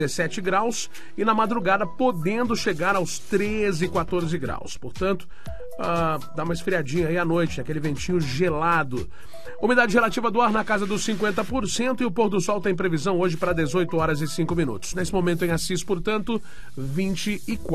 17 graus e na madrugada podendo chegar aos 13, 14 graus. Portanto, dá uma esfriadinha aí à noite, aquele ventinho gelado. Umidade relativa do ar na casa dos 50% e o pôr do sol tem previsão hoje para 18 horas e 5 minutos. Nesse momento em Assis, portanto, 24.